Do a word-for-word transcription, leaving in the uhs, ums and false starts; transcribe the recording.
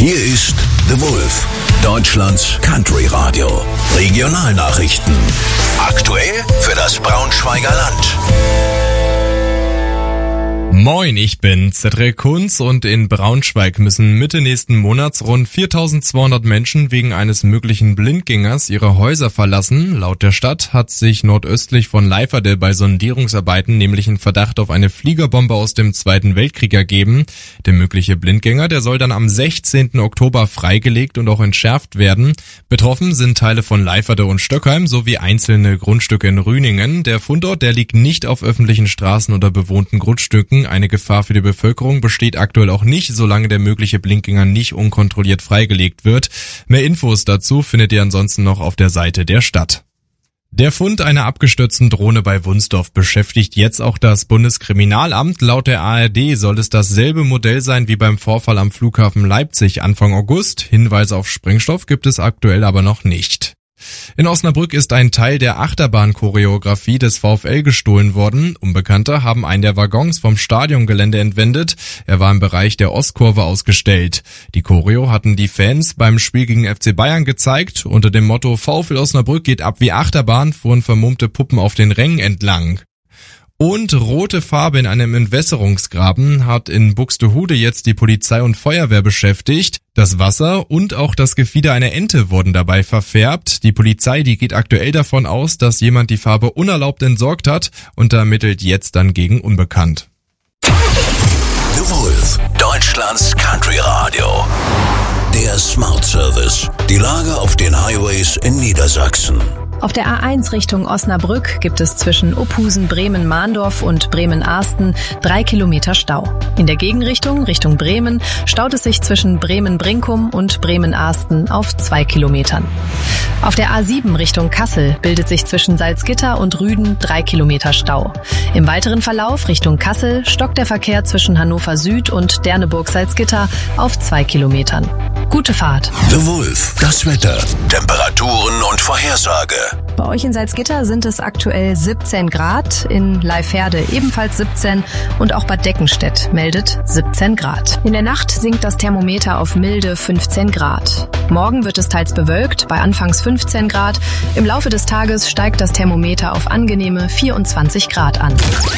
Hier ist The Wolf, Deutschlands Country Radio. Regionalnachrichten. Aktuell für das Braunschweiger Land. Moin, ich bin Cedric Kunz und in Braunschweig müssen Mitte nächsten Monats rund viertausendzweihundert Menschen wegen eines möglichen Blindgängers ihre Häuser verlassen. Laut der Stadt hat sich nordöstlich von Leiferde bei Sondierungsarbeiten nämlich ein Verdacht auf eine Fliegerbombe aus dem Zweiten Weltkrieg ergeben. Der mögliche Blindgänger, der soll dann am sechzehnten Oktober freigelegt und auch entschärft werden. Betroffen sind Teile von Leiferde und Stöckheim sowie einzelne Grundstücke in Rüningen. Der Fundort, der liegt nicht auf öffentlichen Straßen oder bewohnten Grundstücken. Eine Gefahr für die Bevölkerung besteht aktuell auch nicht, solange der mögliche Blindgänger nicht unkontrolliert freigelegt wird. Mehr Infos dazu findet ihr ansonsten noch auf der Seite der Stadt. Der Fund einer abgestürzten Drohne bei Wunsdorf beschäftigt jetzt auch das Bundeskriminalamt. Laut der A R D soll es dasselbe Modell sein wie beim Vorfall am Flughafen Leipzig Anfang August. Hinweise auf Sprengstoff gibt es aktuell aber noch nicht. In Osnabrück ist ein Teil der Achterbahn-Choreografie des VfL gestohlen worden. Unbekannte haben einen der Waggons vom Stadiongelände entwendet. Er war im Bereich der Ostkurve ausgestellt. Die Choreo hatten die Fans beim Spiel gegen F C Bayern gezeigt. Unter dem Motto VfL Osnabrück geht ab wie Achterbahn fuhren vermummte Puppen auf den Rängen entlang. Und rote Farbe in einem Entwässerungsgraben hat in Buxtehude jetzt die Polizei und Feuerwehr beschäftigt. Das Wasser und auch das Gefieder einer Ente wurden dabei verfärbt. Die Polizei, die geht aktuell davon aus, dass jemand die Farbe unerlaubt entsorgt hat und ermittelt jetzt dann gegen Unbekannt. The Wolf, Deutschlands Country Radio. Der Smart Service. Die Lage auf den Highways in Niedersachsen. Auf der A eins Richtung Osnabrück gibt es zwischen Ophusen, Bremen-Mahndorf und Bremen-Ahsten drei Kilometer Stau. In der Gegenrichtung, Richtung Bremen, staut es sich zwischen Bremen-Brinkum und Bremen-Ahsten auf zwei Kilometern. Auf der A sieben Richtung Kassel bildet sich zwischen Salzgitter und Rüden drei Kilometer Stau. Im weiteren Verlauf Richtung Kassel stockt der Verkehr zwischen Hannover Süd und Derneburg-Salzgitter auf zwei Kilometern. Gute Fahrt. The Wolf, das Wetter, Temperaturen und Vorhersage. Bei euch in Salzgitter sind es aktuell siebzehn Grad, in Leiferde ebenfalls siebzehn und auch Bad Deckenstedt meldet siebzehn Grad. In der Nacht sinkt das Thermometer auf milde fünfzehn Grad. Morgen wird es teils bewölkt, bei anfangs fünfzehn Grad. Im Laufe des Tages steigt das Thermometer auf angenehme vierundzwanzig Grad an.